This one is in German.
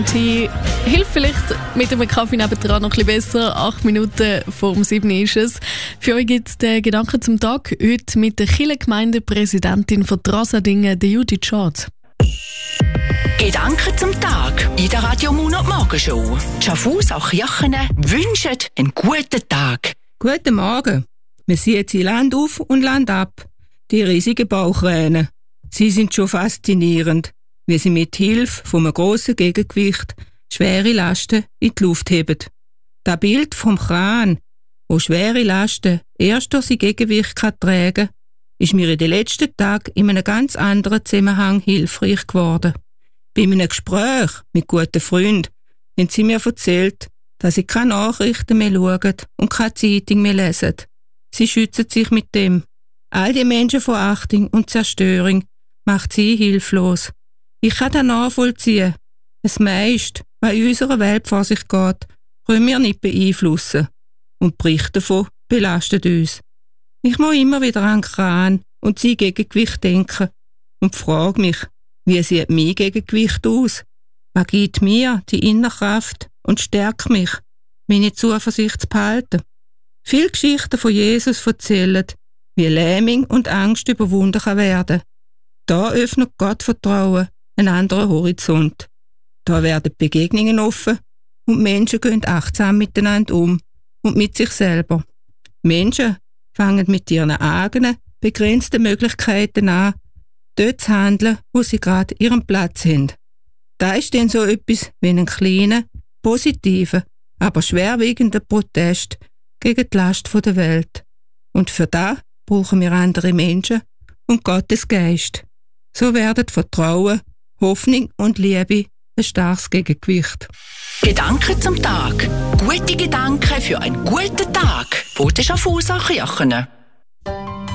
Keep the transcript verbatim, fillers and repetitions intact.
Die hilft vielleicht mit einem Kaffee nebendran noch ein bisschen besser. Acht Minuten vor dem sieben ist es. Für euch gibt es den Gedanken zum Tag. Heute mit der Kirchengemeindepräsidentin von Trasadingen, der Judith Schad. Gedanken zum Tag in der Radio Monat Morgenshow. Schaffhauser Kirchen wünschen einen guten Tag. Guten Morgen. Wir sehen sie Land auf und Land ab. Die riesigen Bauchräne. Sie sind schon faszinierend, wie sie mit Hilfe von einem grossen Gegengewicht schwere Lasten in die Luft heben. Das Bild vom Kran, wo schwere Lasten erst durch sein Gegengewicht kann tragen, ist mir in den letzten Tagen in einem ganz anderen Zusammenhang hilfreich geworden. Bei einem Gespräch mit guten Freunden haben sie mir erzählt, dass sie keine Nachrichten mehr schauen und keine Zeitung mehr lesen. Sie schützen sich mit dem. All die Menschenverachtung und Zerstörung macht sie hilflos. Ich kann das nachvollziehen. Das meiste, was in unserer Welt vor sich geht, können wir nicht beeinflussen. Und Berichte davon belastet uns. Ich muss immer wieder an Kran und sein Gegengewicht denken und frage mich, wie sieht mein Gegengewicht aus? Was gibt mir die innere Kraft und stärkt mich, meine Zuversicht zu behalten? Viele Geschichten von Jesus erzählen, wie Lähmung und Angst überwunden kann werden. Da öffnet Gottvertrauen einen anderen Horizont. Da werden Begegnungen offen und Menschen gehen achtsam miteinander um und mit sich selber. Menschen fangen mit ihren eigenen, begrenzten Möglichkeiten an, dort zu handeln, wo sie gerade ihren Platz haben. Da ist dann so etwas wie ein kleiner, positiver, aber schwerwiegender Protest gegen die Last der Welt. Und für das brauchen wir andere Menschen und Gottes Geist. So werden Vertrauen, Hoffnung und Liebe ein starkes Gegengewicht. Gedanken zum Tag. Gute Gedanken für einen guten Tag. Von den Schaffhauser Kirchen.